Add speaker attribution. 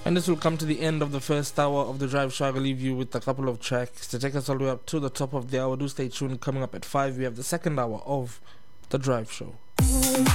Speaker 1: And this will come to the end of the first hour of the Drive Show. I'll leave you with a couple of tracks to take us all the way up to the top of the hour. Do stay tuned. Coming up at 5, we have the second hour of the Drive Show.